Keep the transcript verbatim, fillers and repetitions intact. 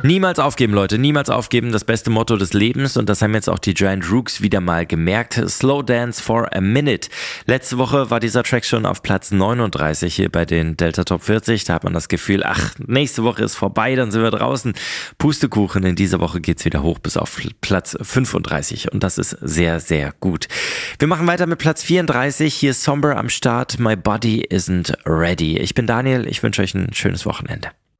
Niemals aufgeben, Leute, niemals aufgeben, das beste Motto des Lebens, und das haben jetzt auch die Giant Rooks wieder mal gemerkt. Slow Dance for a Minute. Letzte Woche war dieser Track schon auf Platz neununddreißig hier bei den Delta Top vierzig. Da hat man das Gefühl, ach, nächste Woche ist vorbei, dann sind wir draußen. Pustekuchen, in dieser Woche geht's wieder hoch bis auf Platz fünfunddreißig, und das ist sehr, sehr gut. Wir machen weiter mit Platz vierunddreißig. Hier ist Somber am Start. My Body Isn't Ready. Ich bin Daniel, ich wünsche euch ein schönes Wochenende.